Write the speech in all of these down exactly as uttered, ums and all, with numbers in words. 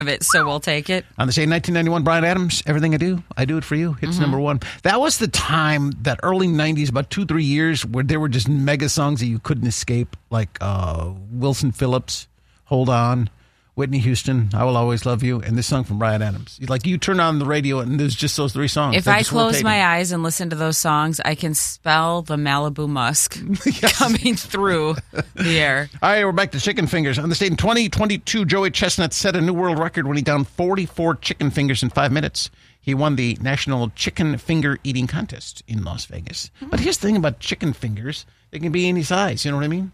of it, so we'll take it. On the same nineteen ninety-one, Bryan Adams, Everything I Do, I Do It For You, hits mm-hmm. number one. That was the time, that early nineties, about two, three years, where there were just mega songs that you couldn't escape, like uh, Wilson Phillips, Hold On, Whitney Houston, I Will Always Love You, and this song from Bryan Adams. Like, you turn on the radio and there's just those three songs. If I close my eyes and listen to those songs, I can smell the Malibu musk yes. coming through the air. All right, we're back to chicken fingers. On the state in twenty twenty-two, Joey Chestnut set a new world record when he downed forty-four chicken fingers in five minutes. He won the National Chicken Finger Eating Contest in Las Vegas. Mm-hmm. But here's the thing about chicken fingers. They can be any size, you know what I mean?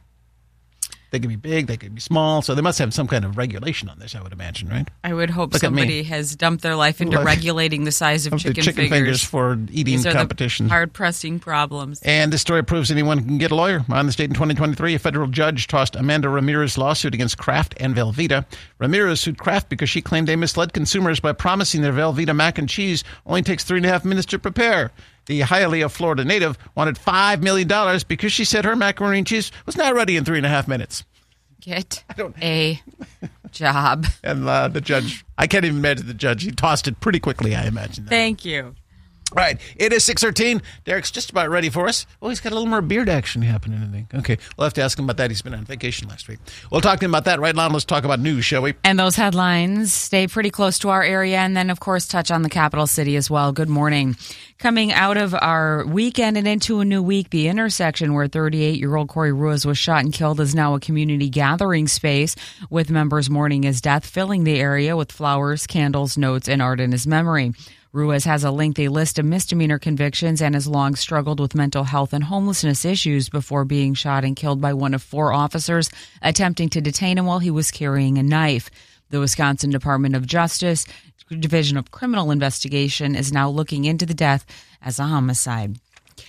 They can be big, they can be small, so they must have some kind of regulation on this, I would imagine, right? I would hope Look somebody has dumped their life into Like, regulating the size of chicken, chicken fingers. fingers for eating These are competition. The hard-pressing problems. And this story proves anyone can get a lawyer. On the state in twenty twenty-three, a federal judge tossed Amanda Ramirez's lawsuit against Kraft and Velveeta. Ramirez sued Kraft because she claimed they misled consumers by promising their Velveeta mac and cheese only takes three and a half minutes to prepare. The Hialeah, Florida native wanted five million dollars because she said her macaroni and cheese was not ready in three and a half minutes. Get a job. And uh, the judge, I can't even imagine the judge. He tossed it pretty quickly, I imagine. That. Thank you. Right. It is six thirteen. Derek's just about ready for us. Oh, he's got a little more beard action happening, I think. Okay. We'll have to ask him about that. He's been on vacation last week. We'll talk to him about that right now. Let's talk about news, shall we? And those headlines stay pretty close to our area and then, of course, touch on the capital city as well. Good morning. Coming out of our weekend and into a new week, the intersection where thirty-eight-year-old Corey Ruiz was shot and killed is now a community gathering space with members mourning his death, filling the area with flowers, candles, notes, and art in his memory. Ruiz has a lengthy list of misdemeanor convictions and has long struggled with mental health and homelessness issues before being shot and killed by one of four officers attempting to detain him while he was carrying a knife. The Wisconsin Department of Justice Division of Criminal Investigation is now looking into the death as a homicide.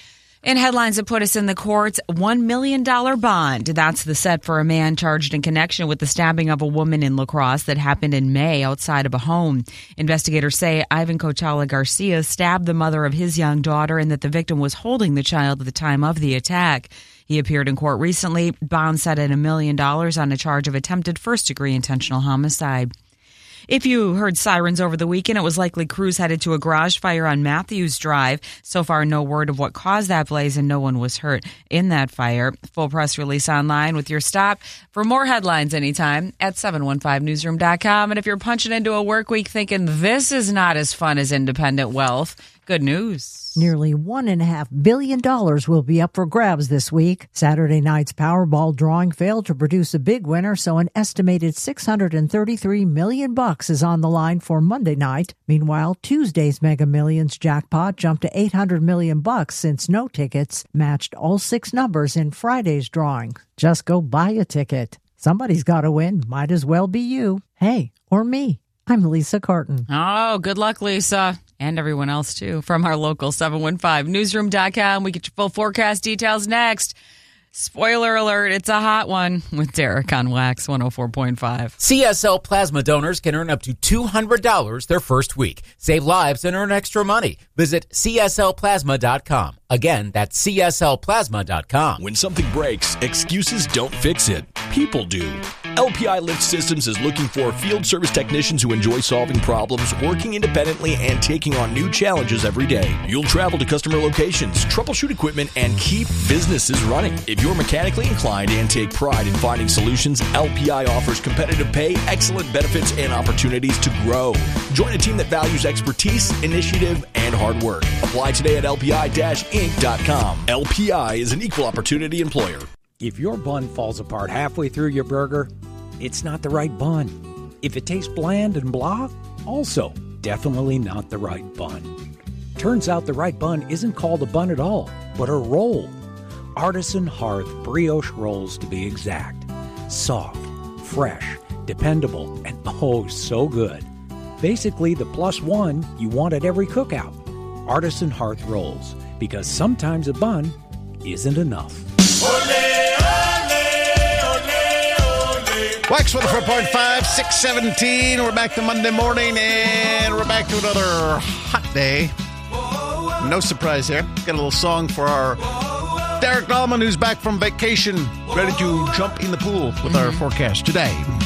In headlines that put us in the courts, one million dollars bond. That's the set for a man charged in connection with the stabbing of a woman in La Crosse that happened in May outside of a home. Investigators say Ivan Cochala Garcia stabbed the mother of his young daughter and that the victim was holding the child at the time of the attack. He appeared in court recently. Bond set at a million dollars on a charge of attempted first-degree intentional homicide. If you heard sirens over the weekend, it was likely crews headed to a garage fire on Matthews Drive. So far, no word of what caused that blaze, and no one was hurt in that fire. Full press release online with your stop. For more headlines anytime at seven one five newsroom dot com. And if you're punching into a work week thinking this is not as fun as independent wealth, good news. Nearly one point five billion dollars will be up for grabs this week. Saturday night's Powerball drawing failed to produce a big winner, so an estimated six hundred thirty-three million dollars bucks is on the line for Monday night. Meanwhile, Tuesday's Mega Millions jackpot jumped to eight hundred million dollars bucks since no tickets matched all six numbers in Friday's drawing. Just go buy a ticket. Somebody's got to win. Might as well be you. Hey, or me. I'm Lisa Carton. Oh, good luck, Lisa. And everyone else, too, from our local seven one five newsroom dot com. We get your full forecast details next. Spoiler alert, it's a hot one with Derek on Wax one oh four point five. C S L Plasma donors can earn up to two hundred dollars their first week. Save lives and earn extra money. Visit C S L plasma dot com. Again, that's C S L plasma dot com. When something breaks, excuses don't fix it. People do. L P I Lift Systems is looking for field service technicians who enjoy solving problems, working independently, and taking on new challenges every day. You'll travel to customer locations, troubleshoot equipment, and keep businesses running. If you're mechanically inclined and take pride in finding solutions, L P I offers competitive pay, excellent benefits, and opportunities to grow. Join a team that values expertise, initiative, and hard work. Apply today at L P I inc dot com. L P I is an equal opportunity employer. If your bun falls apart halfway through your burger, it's not the right bun. If it tastes bland and blah, also definitely not the right bun. Turns out the right bun isn't called a bun at all, but a roll. Artisan Hearth brioche rolls to be exact. Soft, fresh, dependable, and oh so good. Basically the plus one you want at every cookout. Artisan Hearth rolls, because sometimes a bun isn't enough. Wax with a four point five, six seventeen. We're back to Monday morning, and we're back to another hot day. No surprise there. Got a little song for our Derek Dahlman, who's back from vacation, ready to jump in the pool with our forecast today.